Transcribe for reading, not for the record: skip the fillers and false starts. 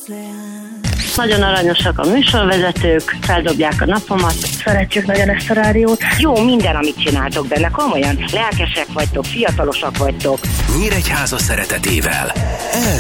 Nagyon aranyosak a műsorvezetők, feldobják a napomat. Szeretjük nagyon ezt a rádiót. Jó minden, amit csináltok benne, komolyan. Lelkesek vagytok, fiatalosak vagytok. Nyíregyháza szeretetével. Ez